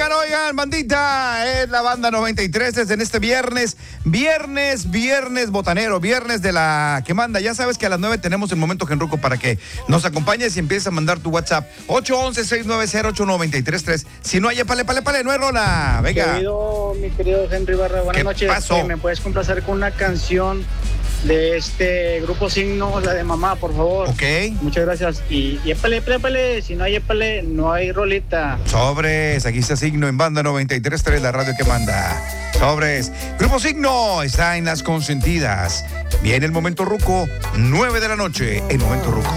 Oigan, bandita, es la banda 93 desde este viernes botanero, viernes de la que manda. Ya sabes que a las 9 tenemos el momento Genruco para que nos acompañes y empieces a mandar tu WhatsApp 811-690-8933. Si no hay, pale, no hay rola. Venga. Mi querido Henry Barra, buenas noches. Pasó? ¿Me puedes complacer con una canción de este Grupo Signo, la de Mamá, por favor? Ok. Muchas gracias. Y épale, si no hay épale, no hay rolita. Sobres, aquí está Signo en banda 93.3, la radio que manda. Sobres, Grupo Signo está en las consentidas. Viene el momento ruco, 9 de la noche, el momento ruco.